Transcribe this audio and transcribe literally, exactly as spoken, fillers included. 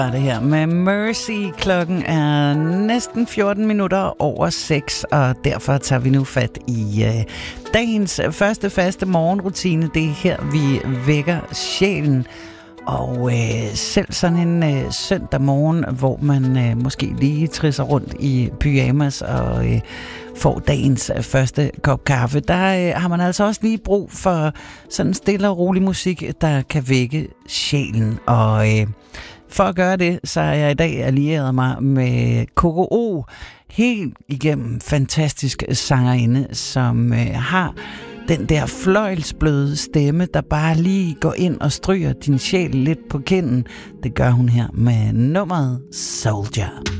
Det her med Mercy. Klokken er næsten fjorten minutter over seks, og derfor tager vi nu fat i øh, dagens første faste morgenrutine. Det er her, vi vækker sjælen. Og øh, selv sådan en øh, søndag morgen, hvor man øh, måske lige trisser rundt i pyjamas og øh, får dagens øh, første kop kaffe, der øh, har man altså også lige brug for sådan stille og rolig musik, der kan vække sjælen. Og øh, for at gøre det, så har jeg i dag allieret mig med K K O, helt igennem fantastisk sangerinde, som øh, har den der fløjlsbløde stemme, der bare lige går ind og stryger din sjæl lidt på kinden. Det gør hun her med nummeret Soldier.